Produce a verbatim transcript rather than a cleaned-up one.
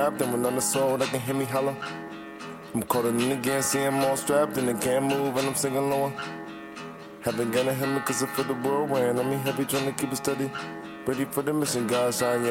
Then when on the soul, they can hear me holler. I'm colder than again, see I'm all strapped and they can't move and I'm singing lower. Haven't gonna hit me cause I feel the whirlwind. I mean, happy trying to keep it steady. Ready for the mission, God, shine, yeah.